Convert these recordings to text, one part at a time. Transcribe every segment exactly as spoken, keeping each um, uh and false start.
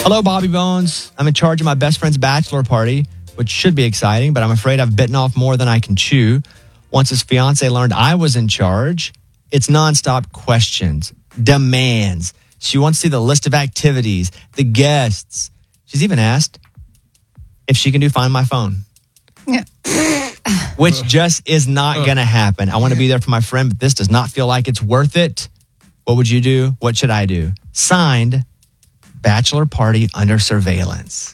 Hello, Bobby Bones. I'm in charge of my best friend's bachelor party, which should be exciting, but I'm afraid I've bitten off more than I can chew. Once his fiance learned I was in charge, it's nonstop questions, demands. She wants to see the list of activities, the guests. She's even asked if she can do Find My Phone. Yeah. Which just is not going to happen. I want to be there for my friend, but this does not feel like it's worth it. What would you do? What should I do? Signed, bachelor party under surveillance.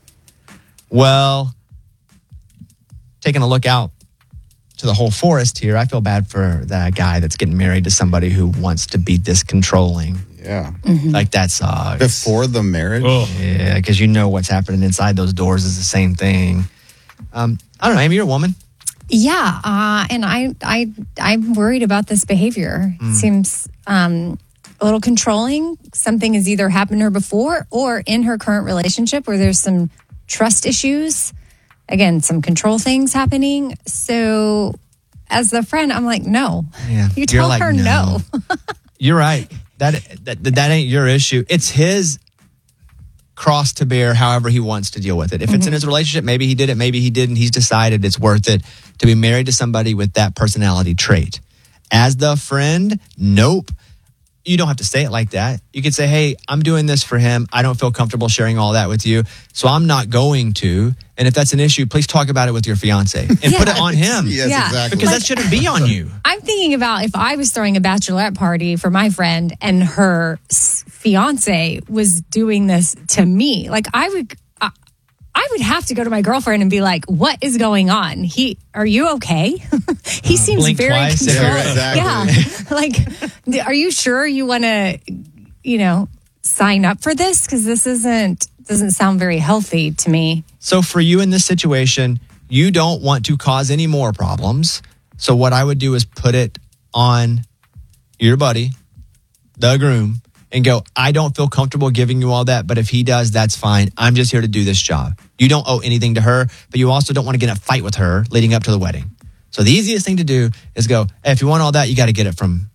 Well, taking a look out to the whole forest here, I feel bad for that guy that's getting married to somebody who wants to be this controlling. Yeah. Mm-hmm. Like that sucks. Before the marriage? Oh. Yeah, because you know what's happening inside those doors is the same thing. Um, I don't know, Amy, you're a woman. Yeah, uh, and I, I, I'm worried about this behavior. Mm. It seems um, a little controlling. Something has either happened to her before or in her current relationship where there's some trust issues. Again, some control things happening. So as the friend, I'm like, no. Yeah. You You're tell like, her no. no. You're right. That, that that ain't your issue. It's his cross to bear however he wants to deal with it. If mm-hmm. it's in his relationship, maybe he did it, maybe he didn't. He's decided it's worth it to be married to somebody with that personality trait. As the friend, nope. You don't have to say it like that. You could say, hey, I'm doing this for him. I don't feel comfortable sharing all that with you, so I'm not going to. And if that's an issue, please talk about it with your fiance and yeah. put it on him. Yes, yeah. exactly. Because that shouldn't be on you. I'm thinking about if I was throwing a bachelorette party for my friend and her fiance was doing this to me, like I would, I, I would have to go to my girlfriend and be like, "What is going on? He, are you okay? he seems blink very twice. controlling. Yeah, exactly. Yeah, like, are you sure you want to, you know, sign up for this? Because this isn't doesn't sound very healthy to me." So for you in this situation, you don't want to cause any more problems. So what I would do is put it on your buddy, the groom, and go, I don't feel comfortable giving you all that, but if he does, that's fine. I'm just here to do this job. You don't owe anything to her, but you also don't want to get in a fight with her leading up to the wedding. So the easiest thing to do is go, hey, if you want all that, you got to get it from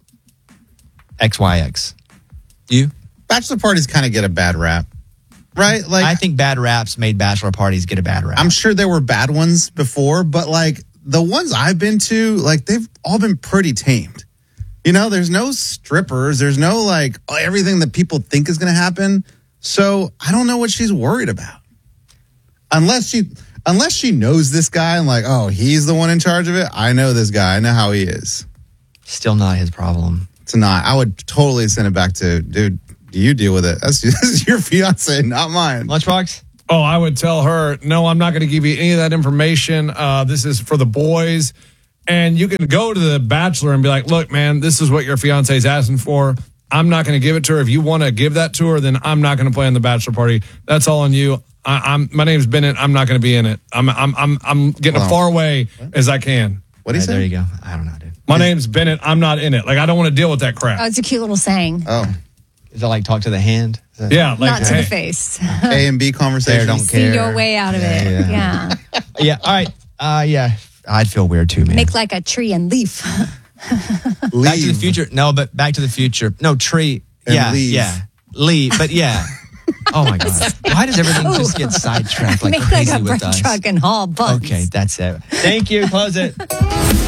X Y X. You? Bachelor parties kind of get a bad rap, right? Like I think bad raps made bachelor parties get a bad rap. I'm sure there were bad ones before, but like the ones I've been to, like they've all been pretty tamed. You know, there's no strippers. There's no like everything that people think is going to happen. So I don't know what she's worried about. Unless she, unless she knows this guy and like, oh, he's the one in charge of it. I know this guy. I know how he is. Still not his problem. It's not. I would totally send it back to, dude, you deal with it. That's this is your fiance, not mine. Lunchbox? Oh, I would tell her, no, I'm not going to give you any of that information. Uh, this is for the boys. And you can go to the bachelor and be like, look, man, this is what your fiance is asking for. I'm not going to give it to her. If you want to give that to her, then I'm not going to play in the bachelor party. That's all on you. I, I'm my name's Bennett. I'm not going to be in it. I'm I'm I'm I'm getting Wow. as far away as I can. What do you Right, say? there you go. I don't know, dude. My name's Bennett. I'm not in it. Like, I don't want to deal with that crap. Oh, it's a cute little saying. Oh, Is it like talk to the hand? Is that- yeah, like Not to hey, the face. A and B conversation. don't See care. your way out of Yeah, it. yeah. Yeah. Yeah. All right. Uh, yeah. I'd feel weird too, man. Make like a tree and leaf. Back to the Leave. Future. No, but Back to the Future. No, tree. And yeah. leave. Yeah. Leave. But yeah. Oh my God. Why does everything just get sidetracked like Make crazy like a with bread us? truck and haul buns. Okay, that's it. Thank you. Close it.